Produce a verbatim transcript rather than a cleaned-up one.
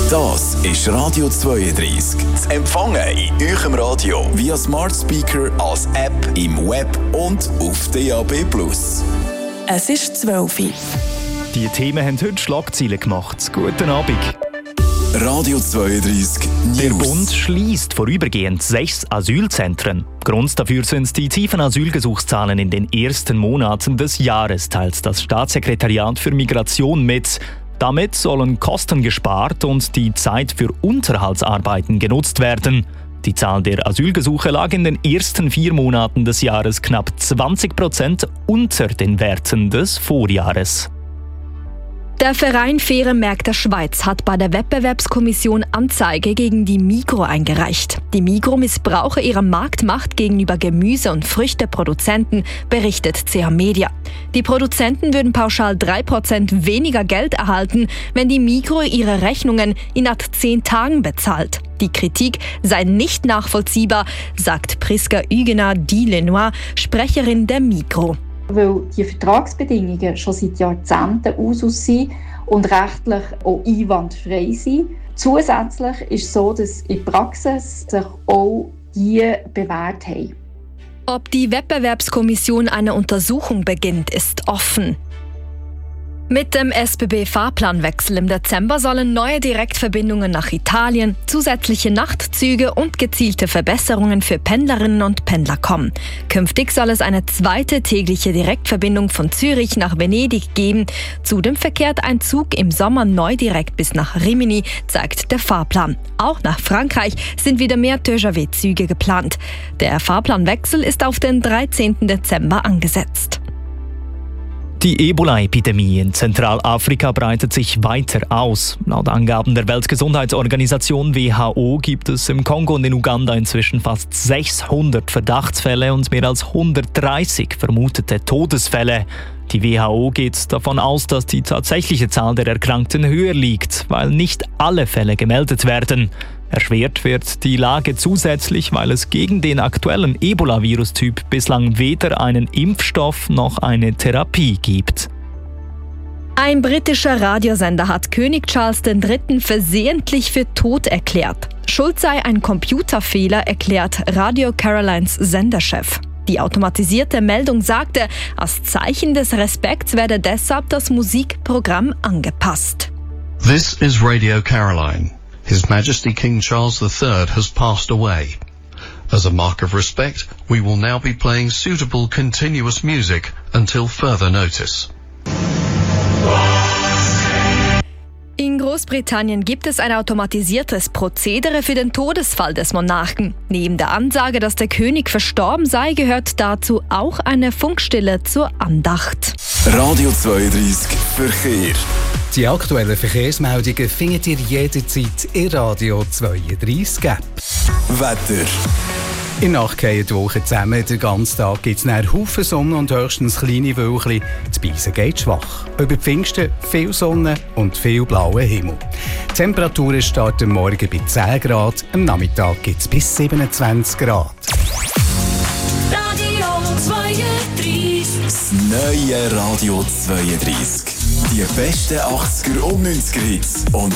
Das ist Radio zweiunddreißig. Zu empfangen in eurem Radio via Smart Speaker, als App, im Web und auf D A B plus. Es ist zwölf Uhr. Die Themen haben heute Schlagzeilen gemacht. Guten Abend. Radio zweiunddreißig News. Der Bund schliesst vorübergehend sechs Asylzentren. Grund dafür sind die tiefen Asylgesuchszahlen in den ersten Monaten des Jahres, teilt das Staatssekretariat für Migration mit. Damit sollen Kosten gespart und die Zeit für Unterhaltsarbeiten genutzt werden. Die Zahl der Asylgesuche lag in den ersten vier Monaten des Jahres knapp zwanzig Prozent unter den Werten des Vorjahres. Der Verein Faire Märkte Schweiz hat bei der Wettbewerbskommission Anzeige gegen die Migros eingereicht. Die Migros missbrauche ihre Marktmacht gegenüber Gemüse- und Früchteproduzenten, berichtet C H Media. Die Produzenten würden pauschal drei Prozent weniger Geld erhalten, wenn die Migros ihre Rechnungen innerhalb zehn Tagen bezahlt. Die Kritik sei nicht nachvollziehbar, sagt Priska Huguenard-Dilenois, Sprecherin der Migros. Weil die Vertragsbedingungen schon seit Jahrzehnten Usus sind und rechtlich auch einwandfrei sind. Zusätzlich ist es so, dass in der Praxis sich auch die bewährt haben. Ob die Wettbewerbskommission eine Untersuchung beginnt, ist offen. Mit dem S B B-Fahrplanwechsel im Dezember sollen neue Direktverbindungen nach Italien, zusätzliche Nachtzüge und gezielte Verbesserungen für Pendlerinnen und Pendler kommen. Künftig soll es eine zweite tägliche Direktverbindung von Zürich nach Venedig geben. Zudem verkehrt ein Zug im Sommer neu direkt bis nach Rimini, zeigt der Fahrplan. Auch nach Frankreich sind wieder mehr T G V-Züge geplant. Der Fahrplanwechsel ist auf den dreizehnten Dezember angesetzt. Die Ebola-Epidemie in Zentralafrika breitet sich weiter aus. Laut Angaben der Weltgesundheitsorganisation W H O gibt es im Kongo und in Uganda inzwischen fast sechshundert Verdachtsfälle und mehr als hundertdreißig vermutete Todesfälle. Die W H O geht davon aus, dass die tatsächliche Zahl der Erkrankten höher liegt, weil nicht alle Fälle gemeldet werden. Erschwert wird die Lage zusätzlich, weil es gegen den aktuellen Ebola-Virustyp bislang weder einen Impfstoff noch eine Therapie gibt. Ein britischer Radiosender hat König Charles der Dritte versehentlich für tot erklärt. Schuld sei ein Computerfehler, erklärt Radio Carolines Senderchef. Die automatisierte Meldung sagte, als Zeichen des Respekts werde deshalb das Musikprogramm angepasst. This is Radio Caroline. His Majesty King Charles the Third has passed away. As a mark of respect, we will now be playing suitable continuous music until further notice. In Großbritannien gibt es ein automatisiertes Prozedere für den Todesfall des Monarchen. Neben der Ansage, dass der König verstorben sei, gehört dazu auch eine Funkstille zur Andacht. Radio zweiunddreißig Verkehr. Die aktuellen Verkehrsmeldungen findet ihr jederzeit in Radio zweiunddreißig App. Wetter. In der Nacht gehen die Woche zusammen. Den ganzen Tag gibt es einen Haufen Sonne und höchstens kleine Wölkchen. Die Beise geht schwach. Über Pfingsten viel Sonne und viel blauer Himmel. Die Temperaturen starten morgen bei zehn Grad. Am Nachmittag gibt es bis siebenundzwanzig Grad. Radio zweiunddreißig. Das neue Radio zweiunddreißig. Die besten achtziger und neunziger Hits und